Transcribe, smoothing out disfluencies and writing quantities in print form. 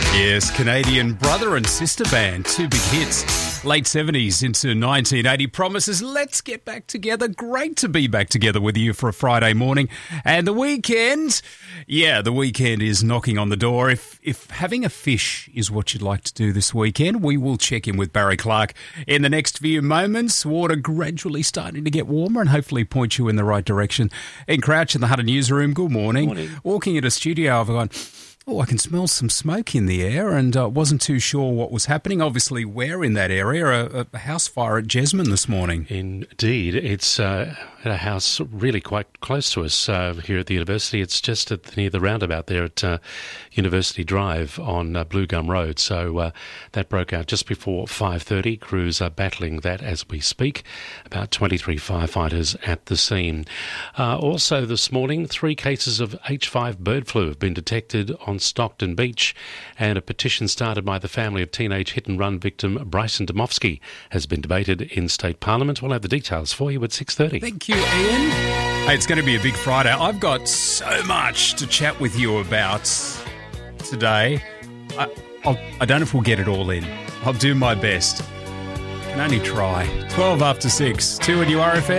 Yes, Canadian brother and sister band, two big hits. Late 70s into 1980 promises, let's get back together. Great to be back together with you for a Friday morning. And the weekend, the weekend is knocking on the door. If having a fish is what you'd like to do this weekend, we will check in with Barry Clark in the next few moments. Water gradually starting to get warmer and hopefully point you in the right direction. In Crouch in the Hunter newsroom, good morning. Morning. Walking into studio, I've gone, I can smell some smoke in the air and wasn't too sure what was happening. Obviously, we're in that area, a house fire at Jesmond this morning. Indeed. It's at a house really quite close to us here at the university. It's just near the roundabout there at University Drive on Blue Gum Road. So that broke out just before 5:30. Crews are battling that as we speak. About 23 firefighters at the scene. Also this morning, 3 cases of H5 bird flu have been detected on Stockton Beach, and a petition started by the family of teenage hit-and-run victim Bryson Domofsky has been debated in State Parliament. We'll have the details for you at 6:30. Thank you, Ian. Hey, it's going to be a big Friday. I've got so much to chat with you about today. I don't know if we'll get it all in. I'll do my best. Can only try. 12 after 6. 2 at URFM.